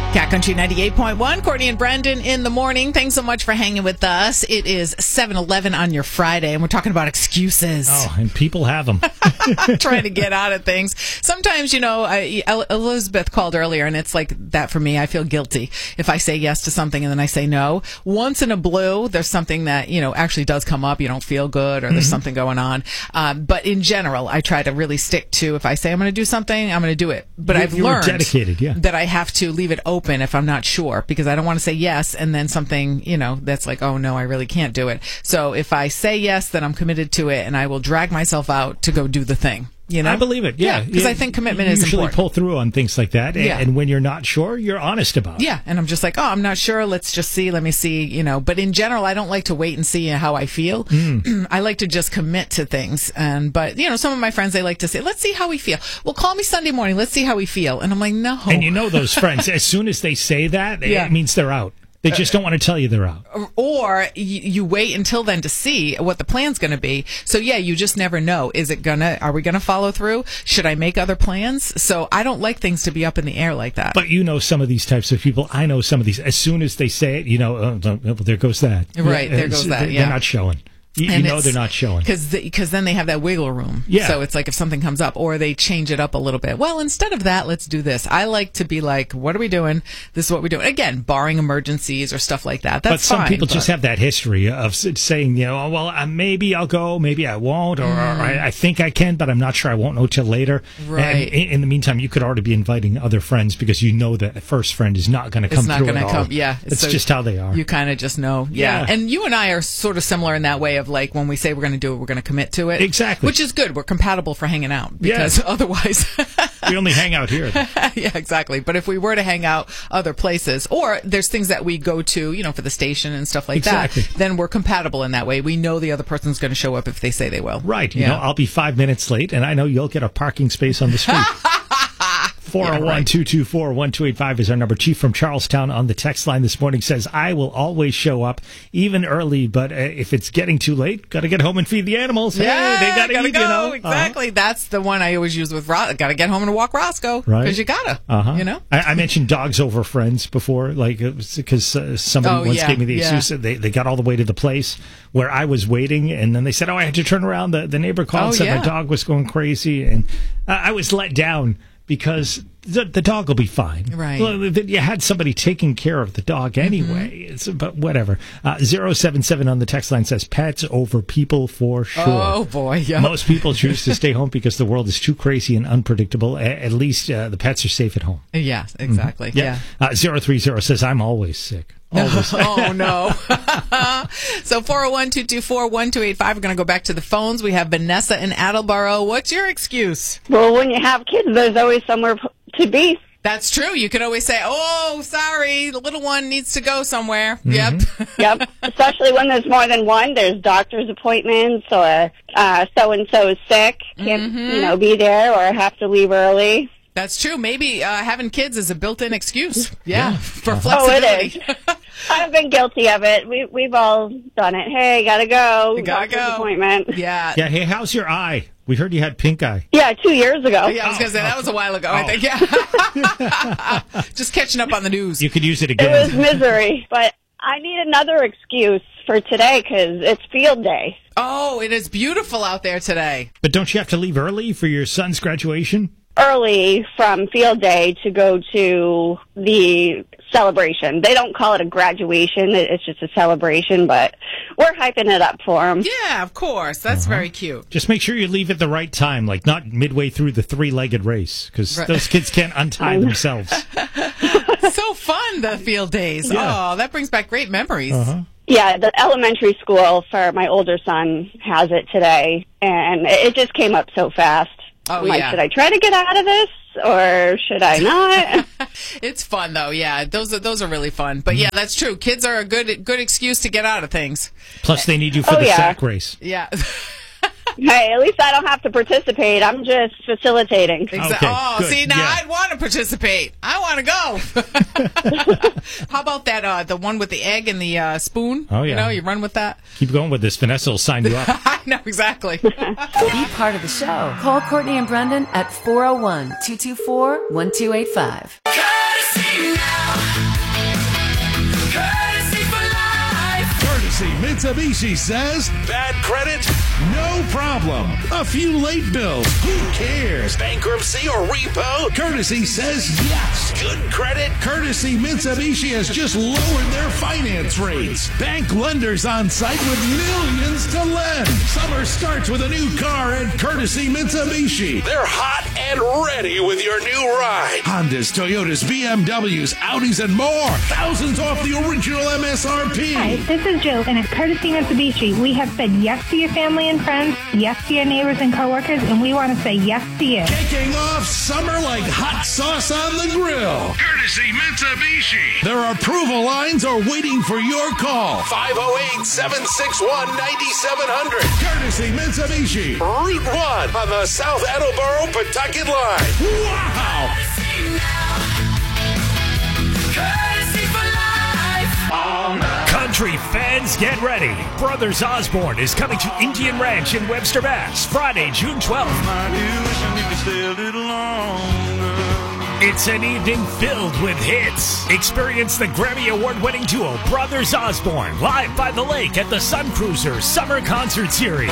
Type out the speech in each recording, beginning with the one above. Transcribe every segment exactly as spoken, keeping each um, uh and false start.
Cat Country ninety-eight point one, Courtney and Brendan in the morning. Thanks so much for hanging with us. It is seven eleven on your Friday, and we're talking about excuses. Oh, and people have them. Trying to get out of things. Sometimes, you know, I, Elizabeth called earlier, and it's like that for me. I feel guilty if I say yes to something and then I say no. Once in a blue, there's something that, you know, actually does come up. You don't feel good, or there's mm-hmm. something going on. Um, but in general, I try to really stick to, if I say I'm going to do something, I'm going to do it. But you, I've you learned dedicated, yeah. that I have to leave it open if I'm not sure, because I don't want to say yes and then something, you know, that's like, oh no, I really can't do it. So if I say yes, then I'm committed to it, and I will drag myself out to go do the thing. You know? I believe it, yeah. Because yeah, I think commitment you is usually important. pull through on things like that, and, yeah. and when you're not sure, you're honest about it. Yeah, and I'm just like, oh, I'm not sure. Let's just see. Let me see. You know, but in general, I don't like to wait and see how I feel. Mm. I like to just commit to things. And but you know, some of my friends, they like to say, let's see how we feel. Well, call me Sunday morning. Let's see how we feel. And I'm like, no. And you know those friends, as soon as they say that, yeah. it means they're out. They just don't want to tell you they're out. Or you, you wait until then to see what the plan's going to be. So, yeah, you just never know. Is it going to, are we going to follow through? Should I make other plans? So I don't like things to be up in the air like that. But you know some of these types of people. I know some of these. As soon as they say it, you know, oh, oh, there goes that. Right, there goes that, yeah. They're not showing. You, you know they're not showing. Because the, then they have that wiggle room. Yeah. So it's like if something comes up, or they change it up a little bit. Well, instead of that, let's do this. I like to be like, what are we doing? This is what we're doing. Again, barring emergencies or stuff like that. That's But some fine, people but... just have that history of saying, you know, well, uh, maybe I'll go, maybe I won't, or, mm. or I, I think I can, but I'm not sure. I won't know till later. Right. And in, in the meantime, you could already be inviting other friends because you know that the first friend is not going to come it's not through gonna at come. all. Yeah. It's so just how they are. You kind of just know. Yeah. yeah. And you and I are sort of similar in that way of like when we say we're going to do it, we're going to commit to it. Exactly. Which is good. We're compatible for hanging out because yeah. otherwise we only hang out here. Yeah, exactly. But if we were to hang out other places, or there's things that we go to, you know, for the station and stuff like exactly. that, then we're compatible in that way. We know the other person's going to show up if they say they will. Right. You yeah. know, I'll be five minutes late, and I know you'll get a parking space on the street. four oh one, two two four, one two eight five is our number. Chief from Charlestown on the text line this morning says, I will always show up, even early, but uh, if it's getting too late, got to get home and feed the animals. Yeah, hey, they got to eat, go. you know. Exactly. Uh-huh. That's the one I always use with Ro- got to get home and walk Roscoe. Right. Because you got to, uh-huh. you know. I, I mentioned dogs over friends before, like, because uh, somebody oh, once yeah, gave me the yeah. excuse that they, they got all the way to the place where I was waiting, and then they said, oh, I had to turn around. The, the neighbor called oh, and said yeah. my dog was going crazy, and uh, I was let down. Because the, the dog will be fine. Right. Well, you had somebody taking care of the dog anyway. Mm-hmm. It's, but whatever. Uh, zero seven seven on the text line says, pets over people for sure. Oh, boy. Yeah. Most people choose to stay home because the world is too crazy and unpredictable. A- at least uh, the pets are safe at home. Yeah, exactly. Mm-hmm. Yeah. yeah. Uh, zero three zero says, I'm always sick. Always. Oh, no. So four oh one, two two four, one two eight five. We're going to go back to the phones. We have Vanessa in Attleboro. What's your excuse? Well, when you have kids, there's always somewhere to be. That's true. You could always say, oh, sorry, the little one needs to go somewhere. Mm-hmm. Yep. Yep. Especially when there's more than one. There's doctor's appointments, or uh, so-and-so is sick, can't, mm-hmm. you know, be there, or have to leave early. That's true. Maybe uh, having kids is a built-in excuse. Yeah, yeah. for Uh-huh. flexibility. Oh, it is. I've been guilty of it. We, we've all done it. Hey, gotta go. You gotta Doctor's go. appointment. Yeah. Yeah, hey, how's your eye? We heard you had pink eye. Yeah, two years ago. Yeah, I was going to say, that was a while ago, oh. I think. Yeah. Just catching up on the news. You could use it again. It was misery. But I need another excuse for today because it's field day. Oh, it is beautiful out there today. But don't you have to leave early for your son's graduation? Early from field day to go to the celebration. They don't call it a graduation. It's just a celebration, but we're hyping it up for them. Yeah, of course. That's uh-huh. very cute. Just make sure you leave at the right time, like not midway through the three-legged race, because right. those kids can't untie themselves. So fun, the field days. Yeah. Oh, that brings back great memories. Uh-huh. Yeah, the elementary school for my older son has it today, and it just came up so fast. Oh, I'm like, yeah. should I try to get out of this, or should I not? It's fun, though. Yeah, those are those are really fun. But yeah, that's true. Kids are a good good excuse to get out of things. Plus, they need you for oh, the yeah. sack race. Yeah. Hey, at least I don't have to participate. I'm just facilitating. Exa- Okay, oh, good. see, now Yeah. I'd want to participate. I want to go. How about that, uh, the one with the egg and the uh, spoon? Oh, yeah. You know, you run with that? Keep going with this. Vanessa will sign you up. I know, exactly. Be part of the show. Call Courtney and Brendan at four oh one, two two four, one two eight five. Courtesy now. Courtesy Mitsubishi says, bad credit? No problem. A few late bills? Who cares? Bankruptcy or repo? Courtesy says yes. Good credit? Courtesy Mitsubishi has just lowered their finance rates. Bank lenders on site with millions to lend. Summer starts with a new car at Courtesy Mitsubishi. They're hot and ready with your new ride. Hondas, Toyotas, B M Ws, Audis, and more. Thousands off the original M S R P. Hi, this is Jill, and at Courtesy Mitsubishi, we have said yes to your family and friends, yes to your neighbors and coworkers, and we want to say yes to you. Kicking off summer like hot sauce on the grill. Courtesy Mitsubishi. Their approval lines are waiting for your call. five oh eight, seven six one, nine seven zero zero. Courtesy Mitsubishi. Route one on the South Attleboro-Pawtucket line. Wow! Country fans, get ready. Brothers Osborne is coming to Indian Ranch in Webster, Mass. Friday, June twelfth. It's an evening filled with hits. Experience the Grammy Award-winning duo Brothers Osborne live by the lake at the Sun Cruiser Summer Concert Series.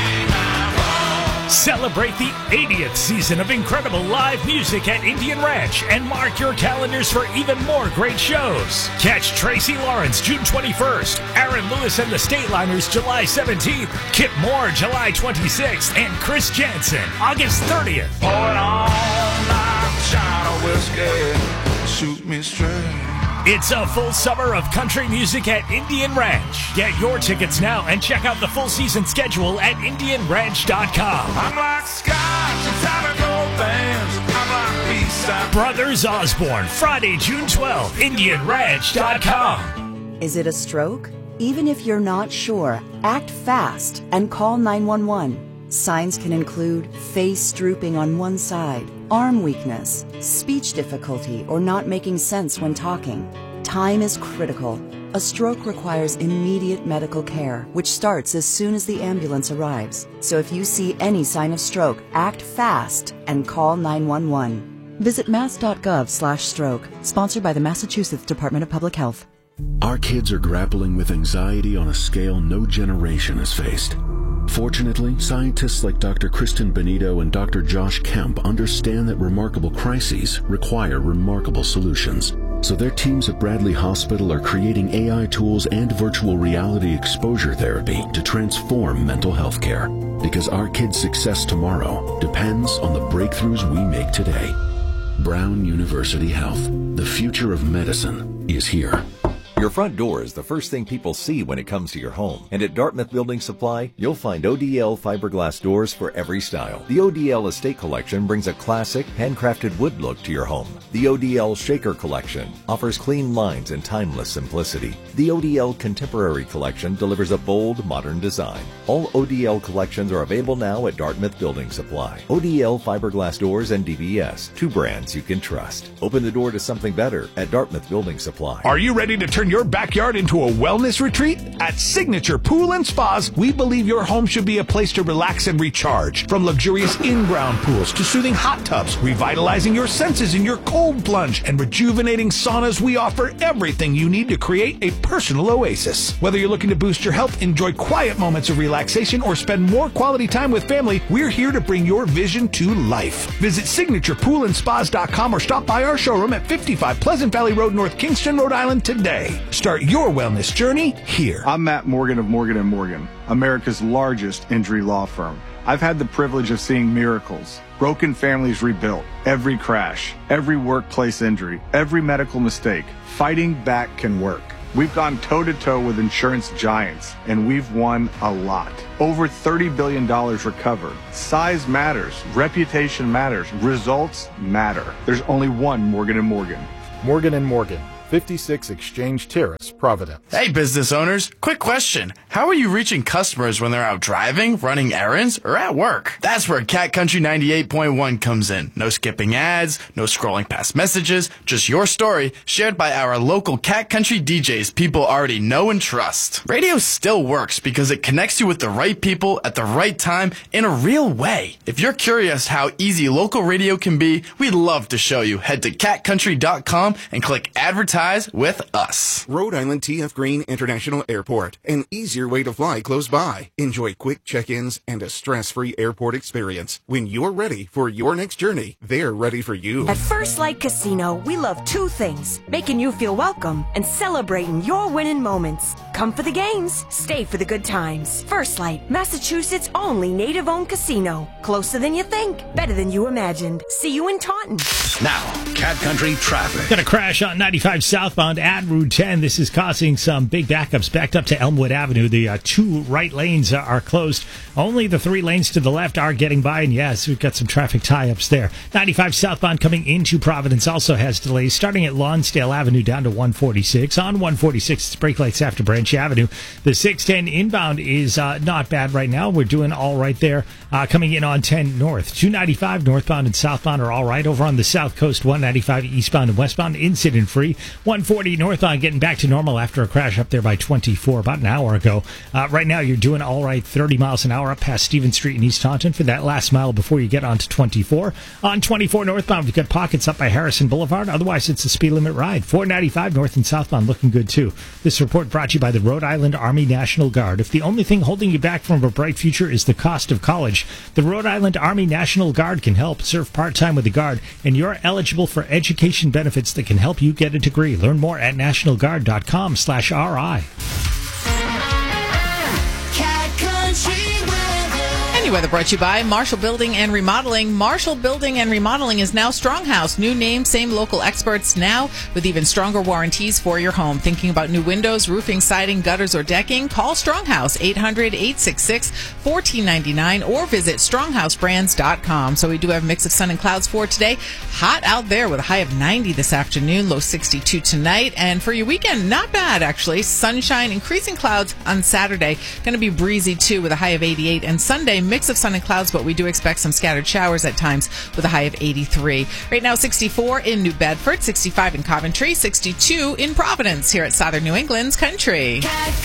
Celebrate the eightieth season of incredible live music at Indian Ranch and mark your calendars for even more great shows. Catch Tracy Lawrence June twenty-first, Aaron Lewis and the Stateliners July seventeenth, Kip Moore July twenty-sixth, and Chris Jansen August thirtieth. Pour it on like China whiskey, shoot me straight. It's a full summer of country music at Indian Ranch. Get your tickets now and check out the full season schedule at indian ranch dot com. I'm like Scotch and Tampico bands. I'm like Eastside. Brothers Osborne, Friday, June twelfth, indian ranch dot com. Is it a stroke? Even if you're not sure, act fast and call nine one one. Signs can include face drooping on one side, arm weakness, speech difficulty, or not making sense when talking. Time is critical. A stroke requires immediate medical care, which starts as soon as the ambulance arrives. So if you see any sign of stroke, act fast and call nine one one. Visit mass dot gov slash stroke, sponsored by the Massachusetts Department of Public Health. Our kids are grappling with anxiety on a scale no generation has faced. Fortunately, scientists like Doctor Kristen Benito and Doctor Josh Kemp understand that remarkable crises require remarkable solutions. So their teams at Bradley Hospital are creating A I tools and virtual reality exposure therapy to transform mental health care. Because our kids' success tomorrow depends on the breakthroughs we make today. Brown University Health. The future of medicine is here. Your front door is the first thing people see when it comes to your home. And at Dartmouth Building Supply, you'll find O D L fiberglass doors for every style. The O D L Estate Collection brings a classic, handcrafted wood look to your home. The O D L Shaker Collection offers clean lines and timeless simplicity. The O D L Contemporary Collection delivers a bold, modern design. All O D L collections are available now at Dartmouth Building Supply. O D L fiberglass doors and D B S, two brands you can trust. Open the door to something better at Dartmouth Building Supply. Are you ready to turn your backyard into a wellness retreat? At Signature Pool and Spas, we believe your home should be a place to relax and recharge. From luxurious in-ground pools to soothing hot tubs, revitalizing your senses in your cold plunge, and rejuvenating saunas, we offer everything you need to create a personal oasis. Whether you're looking to boost your health, enjoy quiet moments of relaxation, or spend more quality time with family, we're here to bring your vision to life. Visit signature pool and spas dot com or stop by our showroom at fifty-five Pleasant Valley Road, North Kingston, Rhode Island today. Start your wellness journey here. I'm Matt Morgan of Morgan and Morgan, America's largest injury law firm. I've had the privilege of seeing miracles, broken families rebuilt, every crash, every workplace injury, every medical mistake. Fighting back can work. We've gone toe-to-toe with insurance giants, and we've won a lot. Over thirty billion dollars recovered. Size matters. Reputation matters. Results matter. There's only one Morgan and Morgan. Morgan and Morgan. fifty-six Exchange Terrace, Providence. Hey, business owners. Quick question. How are you reaching customers when they're out driving, running errands, or at work? That's where Cat Country ninety-eight point one comes in. No skipping ads, no scrolling past messages, just your story shared by our local Cat Country D Js people already know and trust. Radio still works because it connects you with the right people at the right time in a real way. If you're curious how easy local radio can be, we'd love to show you. Head to cat country dot com and click advertise ties with us. Rhode Island T F Green International Airport. An easier way to fly close by. Enjoy quick check-ins and a stress-free airport experience. When you're ready for your next journey, they're ready for you. At First Light Casino, we love two things. Making you feel welcome and celebrating your winning moments. Come for the games. Stay for the good times. First Light, Massachusetts' only native-owned casino. Closer than you think. Better than you imagined. See you in Taunton. Now, Cat Country traffic. Got a crash on ninety-five southbound at Route ten. This is causing some big backups backed up to Elmwood Avenue. The uh, two right lanes are closed. Only the three lanes to the left are getting by. And yes, we've got some traffic tie-ups there. ninety-five southbound coming into Providence also has delays starting at Lonsdale Avenue down to one forty-six. On one forty-six, it's brake lights after Branch Avenue. The six ten inbound is uh, not bad right now. We're doing all right there. Uh, coming in on ten north. two ninety-five northbound and southbound are all right. Over on the south coast, one ninety-five eastbound and westbound incident free. one forty northbound getting back to normal after a crash up there by twenty-four about an hour ago. Uh, right now you're doing all right. thirty miles an hour up past Stevens Street in East Taunton for that last mile before you get onto twenty-four. On twenty-four northbound, we've got pockets up by Harrison Boulevard. Otherwise, it's a speed limit ride. four ninety-five north and southbound looking good too. This report brought to you by the Rhode Island Army National Guard. If the only thing holding you back from a bright future is the cost of college, the Rhode Island Army National Guard can help. Serve part-time with the Guard, and you're eligible for education benefits that can help you get a degree. Learn more at national guard dot com slash R I. Any weather brought to you by Marshall Building and Remodeling. Marshall Building and Remodeling is now Stronghouse. New name, same local experts now with even stronger warranties for your home. Thinking about new windows, roofing, siding, gutters, or decking? Call Stronghouse, eight hundred, eight six six, one four nine nine, or visit stronghouse brands dot com. So we do have a mix of sun and clouds for today. Hot out there with a high of ninety this afternoon, low sixty-two tonight. And for your weekend, not bad actually. Sunshine, increasing clouds on Saturday. Going to be breezy too with a high of eighty-eight. And Sunday, mix of sun and clouds, but we do expect some scattered showers at times with a high of eighty-three. Right now, sixty-four in New Bedford, sixty-five in Coventry, sixty-two in Providence here at Southern New England's Country.